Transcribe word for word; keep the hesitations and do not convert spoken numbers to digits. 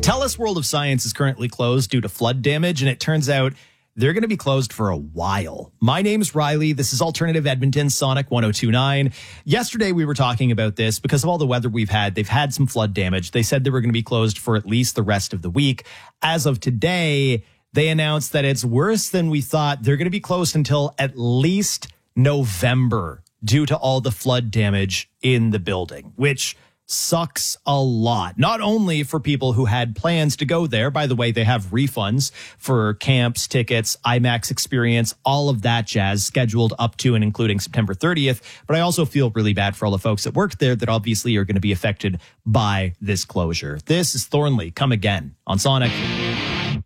TELUS World of Science is currently closed due to flood damage, and it turns out they're going to be closed for a while. My name's Riley. This is Alternative Edmonton, Sonic one oh two point nine. Yesterday, we were talking about this because of all the weather we've had. They've had some flood damage. They said they were going to be closed for at least the rest of the week. As of today, they announced that it's worse than we thought. They're going to be closed until at least November due to all the flood damage in the building, which sucks a lot. Not only for people who had plans to go there. By the way, they have refunds for camps, tickets, IMAX experience, all of that jazz scheduled up to and including September thirtieth. But I also feel really bad for all the folks that work there that obviously are going to be affected by this closure. This is Thornley. Come again on Sonic